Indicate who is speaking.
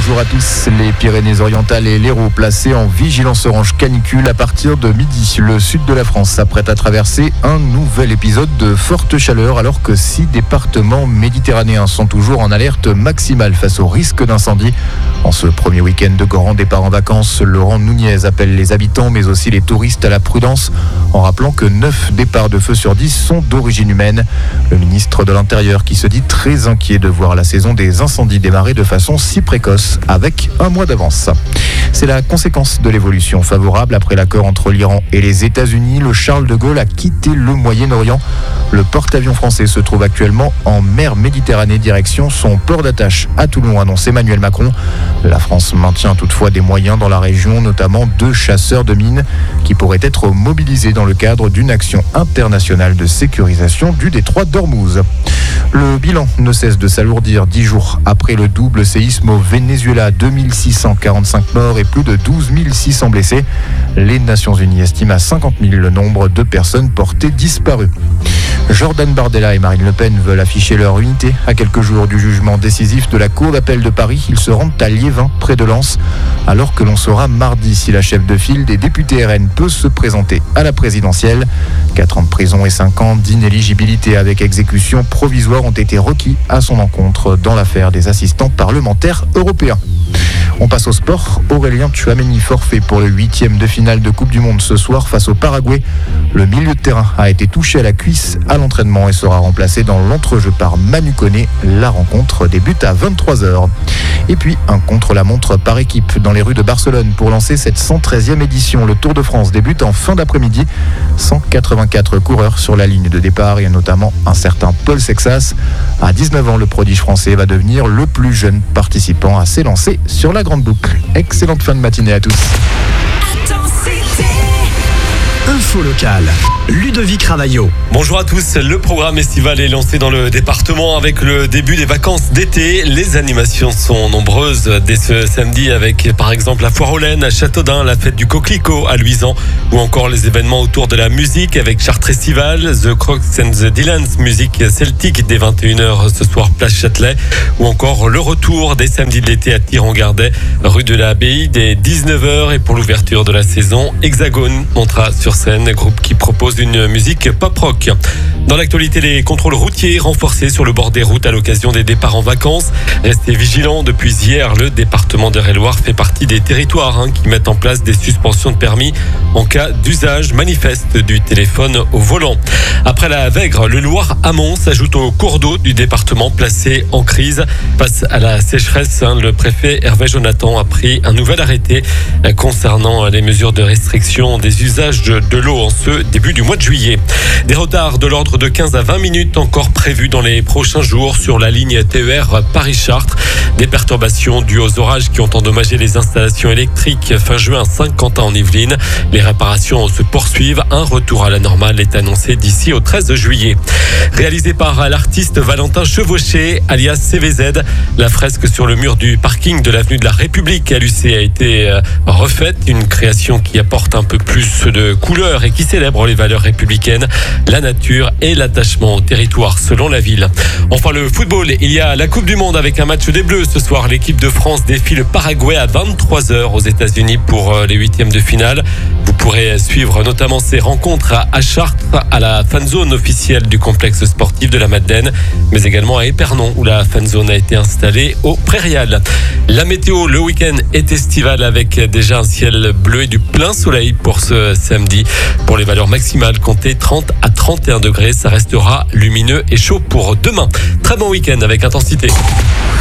Speaker 1: bonjour à tous. Les Pyrénées-Orientales et l'Hérault placés en vigilance orange canicule à partir de midi. Le sud de la France s'apprête à traverser un nouvel épisode de forte chaleur alors que 6 départements méditerranéens sont toujours en alerte maximale face au risque d'incendie. En ce premier week-end de grand départ en vacances, Laurent Nunez appelle les habitants mais aussi les touristes à la prudence en rappelant que 9 départs de feu sur 10 sont d'origine humaine. Le ministre de l'Intérieur qui se dit très inquiet de voir la saison des incendies démarrer de façon si précoce avec un mois d'avance. C'est la conséquence de l'évolution favorable après l'accord entre l'Iran et les États-Unis. Le Charles de Gaulle a quitté le Moyen-Orient. Le porte-avions français se trouve actuellement en mer Méditerranée, direction son port d'attache à Toulon, annonce Emmanuel Macron. La France maintient toutefois des moyens dans la région, notamment 2 chasseurs de mines qui pourraient être mobilisés dans le cadre d'une action internationale de sécurisation du détroit d'Ormuz. Le bilan ne cesse de s'alourdir 10 jours après le double séisme au Venezuela, 2645 morts et plus de 12 600 blessés. Les Nations Unies estiment à 50 000 le nombre de personnes portées disparues. Jordan Bardella et Marine Le Pen veulent afficher leur unité. À quelques jours du jugement décisif de la Cour d'appel de Paris, ils se rendent à Liévin, près de Lens, alors que l'on saura mardi si la chef de file des députés RN peut se présenter à la présidentielle. 4 ans de prison et 5 ans d'inéligibilité avec exécution provisoire ont été requis à son encontre dans l'affaire des assistants parlementaires européens. On passe au sport. Aurélien Tchouameni forfait pour le 8e de finale de Coupe du Monde ce soir face au Paraguay. Le milieu de terrain a été touché à la cuisse à l'entraînement et sera remplacé dans l'entrejeu par Manu Koné. La rencontre débute à 23h. Et puis un contre-la-montre par équipe dans les rues de Barcelone pour lancer cette 113e édition. Le Tour de France débute en fin d'après-midi. 184 coureurs sur la ligne de départ et notamment un certain Paul Sexas. À 19 ans, le prodige français va devenir le plus jeune participant à s'élancer sur la grande boucle. Excellente fin de matinée à tous.
Speaker 2: Info locale, Ludovic Ravaillot.
Speaker 3: Bonjour à tous, le programme estival est lancé dans le département avec le début des vacances d'été. Les animations sont nombreuses dès ce samedi avec par exemple la foire aux laines à Châteaudun, la fête du coquelicot à Luisan ou encore les événements autour de la musique avec Chartres Estival, The Crocs and the Dylans, musique celtique dès 21h ce soir place Châtelet ou encore le retour des samedis de l'été à Thiron-Gardet, rue de l'Abbaye dès 19h et pour l'ouverture de la saison, Hexagone montera sur scène, groupe qui propose une musique pop-rock. Dans l'actualité, les contrôles routiers renforcés sur le bord des routes à l'occasion des départs en vacances. Restez vigilants, depuis hier, le département d'Eure-et-Loir fait partie des territoires qui mettent en place des suspensions de permis en cas d'usage manifeste du téléphone au volant. Après la Vègre, le Loir-Amont s'ajoute au cours d'eau du département placé en crise. Face à la sécheresse, le préfet Hervé Jonathan a pris un nouvel arrêté concernant les mesures de restriction des usages de l'eau en ce début du mois de juillet. Des retards de l'ordre de 15 à 20 minutes encore prévus dans les prochains jours sur la ligne TER Paris-Chartres. Des perturbations dues aux orages qui ont endommagé les installations électriques fin juin à Saint-Quentin en Yvelines. Les réparations se poursuivent. Un retour à la normale est annoncé d'ici au 13 juillet. Réalisé par l'artiste Valentin Chevauché, alias CVZ, la fresque sur le mur du parking de l'avenue de la République à Lucé a été refaite. Une création qui apporte un peu plus de couleurs et qui célèbre les valeurs républicaines, la nature et l'attachement au territoire selon la ville. Enfin le football, il y a la Coupe du Monde avec un match des Bleus. Ce soir, l'équipe de France défie le Paraguay à 23h aux États-Unis pour les 8e de finale. Vous pourrez suivre notamment ces rencontres à Chartres, à la fanzone officielle du complexe sportif de la Madeleine, mais également à Épernon où la fanzone a été installée au Prairial. La météo, le week-end est estival avec déjà un ciel bleu et du plein soleil pour ce samedi. Pour les valeurs maximales, comptez 30 à 31 degrés. Ça restera lumineux et chaud pour demain. Très bon week-end avec intensité.